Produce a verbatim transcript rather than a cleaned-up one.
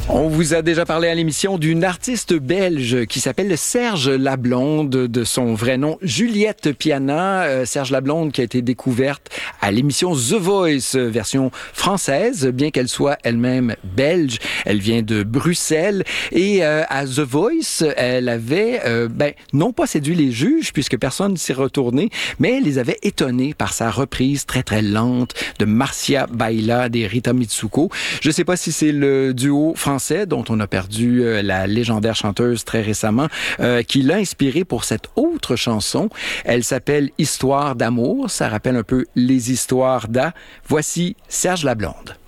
On vous a déjà parlé à l'émission d'une artiste belge qui s'appelle Serge Lablonde, de son vrai nom Juliette Piana. Euh, Serge Lablonde qui a été découverte à l'émission The Voice, version française, bien qu'elle soit elle-même belge. Elle vient de Bruxelles et euh, à The Voice, elle avait, euh, ben, non pas séduit les juges puisque personne ne s'est retourné, mais elle les avait étonnés par sa reprise très très lente de Marcia Baila des Rita Mitsuko. Je sais pas si c'est le duo français dont on a perdu euh, la légendaire chanteuse très récemment, euh, qui l'a inspirée pour cette autre chanson. Elle s'appelle Histoire d'amour. Ça rappelle un peu les histoires d'A. Voici Serge Lablonde.